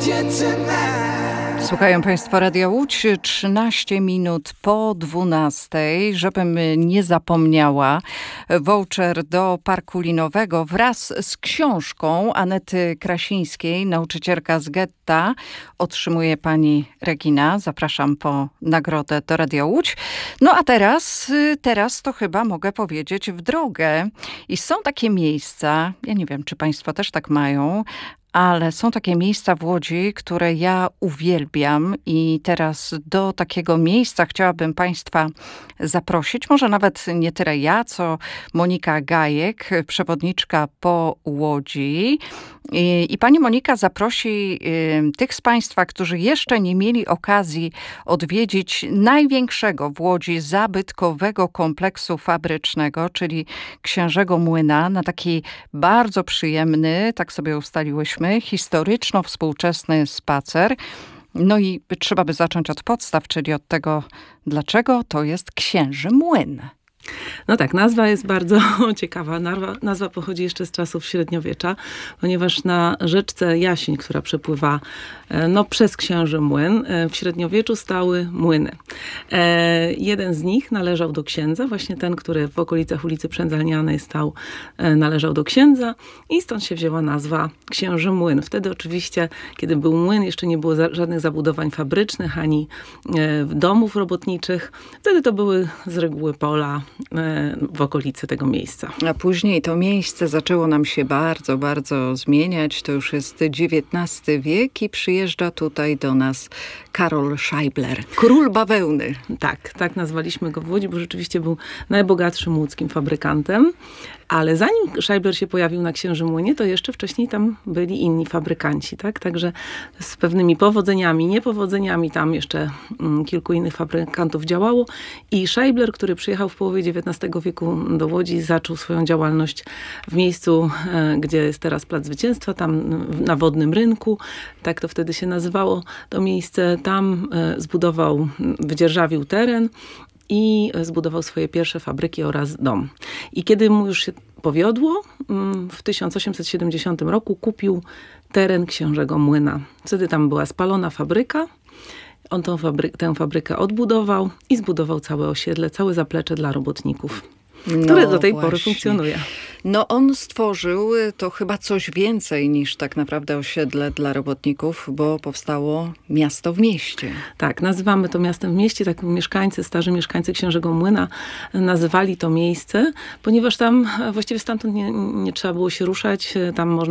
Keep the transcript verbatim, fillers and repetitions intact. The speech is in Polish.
Słuchają Państwo Radia Łódź, trzynaście minut po dwunastej. Żebym nie zapomniała, voucher do parku linowego wraz z książką Anety Krasińskiej, nauczycielka z getta, otrzymuje pani Regina. Zapraszam po nagrodę do Radia Łódź. No a teraz, teraz to chyba mogę powiedzieć w drogę. I są takie miejsca, ja nie wiem, czy Państwo też tak mają, ale są takie miejsca w Łodzi, które ja uwielbiam i teraz do takiego miejsca chciałabym Państwa zaprosić. Może nawet nie tyle ja, co Monika Gajek, przewodniczka po Łodzi. I, i pani Monika zaprosi y, tych z Państwa, którzy jeszcze nie mieli okazji odwiedzić największego w Łodzi zabytkowego kompleksu fabrycznego, czyli Księżego Młyna, na taki bardzo przyjemny, tak sobie ustaliłyśmy, historyczno-współczesny spacer. No i trzeba by zacząć od podstaw, czyli od tego, dlaczego to jest Księży Młyn. No tak, nazwa jest bardzo ciekawa. Nazwa, nazwa pochodzi jeszcze z czasów średniowiecza, ponieważ na rzeczce Jasień, która przepływa no, przez Księży Młyn, w średniowieczu stały młyny. E, jeden z nich należał do księdza, właśnie ten, który w okolicach ulicy Przędzalnianej stał, e, należał do księdza i stąd się wzięła nazwa Księży Młyn. Wtedy oczywiście, kiedy był młyn, jeszcze nie było za, żadnych zabudowań fabrycznych, ani e, domów robotniczych. Wtedy to były z reguły pola w okolicy tego miejsca. A później to miejsce zaczęło nam się bardzo, bardzo zmieniać. To już jest dziewiętnasty wiek i przyjeżdża tutaj do nas Karol Scheibler. Król bawełny. Tak, tak nazwaliśmy go w Łodzi, bo rzeczywiście był najbogatszym łódzkim fabrykantem. Ale zanim Scheibler się pojawił na Księżym Młynie, to jeszcze wcześniej tam byli inni fabrykanci, tak? Także z pewnymi powodzeniami, niepowodzeniami tam jeszcze mm, kilku innych fabrykantów działało. I Scheibler, który przyjechał w połowie dziewiętnastego wieku do Łodzi, zaczął swoją działalność w miejscu, e, gdzie jest teraz Plac Zwycięstwa, tam na Wodnym Rynku, tak to wtedy się nazywało to miejsce. Tam e, zbudował, wydzierżawił teren i zbudował swoje pierwsze fabryki oraz dom. I kiedy mu już się powiodło, w tysiąc osiemset siedemdziesiątym roku kupił teren Księżego Młyna. Wtedy tam była spalona fabryka. On tą fabry- tę fabrykę odbudował i zbudował całe osiedle, całe zaplecze dla robotników, które no do tej właśnie. pory funkcjonuje. No on stworzył to chyba coś więcej niż tak naprawdę osiedle dla robotników, bo powstało miasto w mieście. Tak, nazywamy to miastem w mieście. Tak mieszkańcy, starzy mieszkańcy Księżego Młyna nazywali to miejsce, ponieważ tam właściwie stamtąd nie, nie trzeba było się ruszać. Tam można